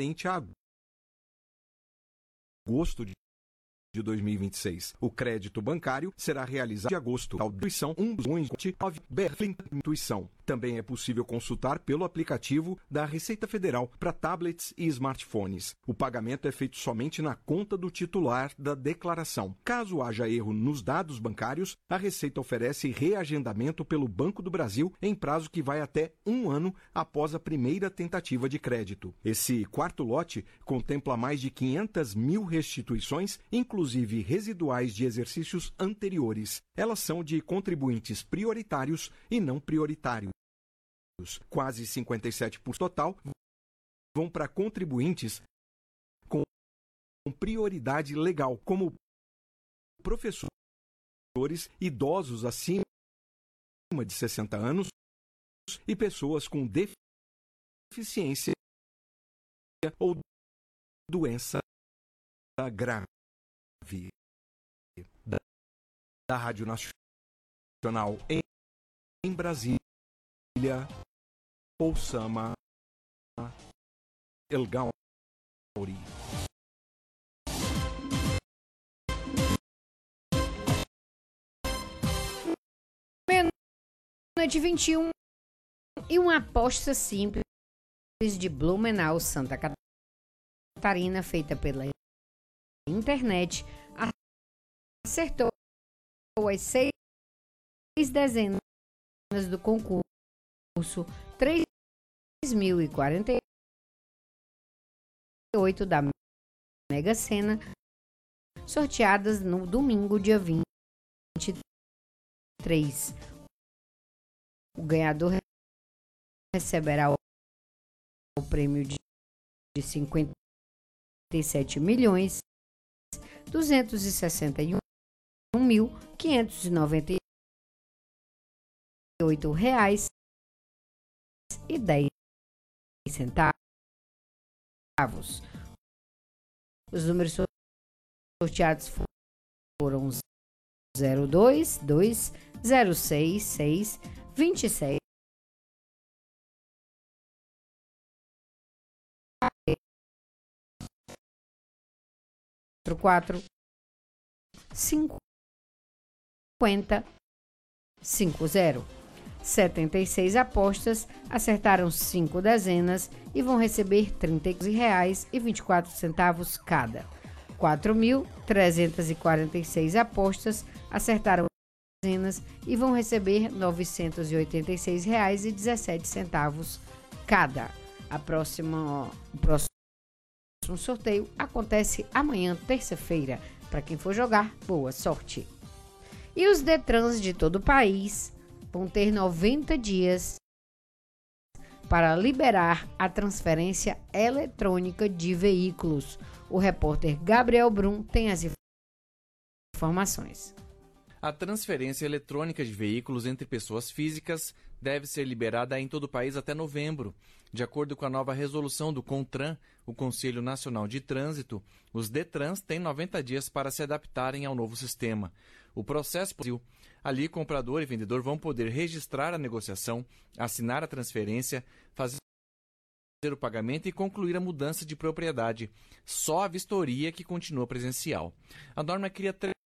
referente a agosto de 2026. O crédito bancário será realizado em agosto. A instituição 1,9 Berlim instituição. Também é possível consultar pelo aplicativo da Receita Federal para tablets e smartphones. O pagamento é feito somente na conta do titular da declaração. Caso haja erro nos dados bancários, a Receita oferece reagendamento pelo Banco do Brasil em prazo que vai até 1 ano após a primeira tentativa de crédito. Esse quarto lote contempla mais de 500 mil restituições, inclusive residuais de exercícios anteriores. Elas são de contribuintes prioritários e não prioritários. Quase 57% total vão para contribuintes com prioridade legal, como professores, idosos acima de 60 anos e pessoas com deficiência ou doença grave. Da Rádio Nacional em Brasília, Oussama El Gauri. Meia-noite 21 e uma aposta simples de Blumenau, Santa Catarina, feita pela internet, acertou as 6 dezenas do concurso 3.048 da Mega Sena, sorteadas no domingo, dia 23. O ganhador receberá o prêmio de 57.261.598 e 10 centavos. Os números sorteados foram 02, 2, 06, 6, 27, 4, 50, 50. 76 apostas acertaram 5 dezenas e vão receber R$ 30,24 cada. 4.346 apostas acertaram dezenas e vão receber R$ 986,17 cada. O próximo sorteio acontece amanhã, terça-feira. Para quem for jogar, boa sorte. E os Detrans de todo o país vão ter 90 dias para liberar a transferência eletrônica de veículos. O repórter Gabriel Brum tem as informações. A transferência eletrônica de veículos entre pessoas físicas deve ser liberada em todo o país até novembro. De acordo com a nova resolução do CONTRAN, o Conselho Nacional de Trânsito, os Detrans têm 90 dias para se adaptarem ao novo sistema. O processo ali, comprador e vendedor vão poder registrar a negociação, assinar a transferência, fazer o pagamento e concluir a mudança de propriedade. Só a vistoria que continua presencial. A norma cria 3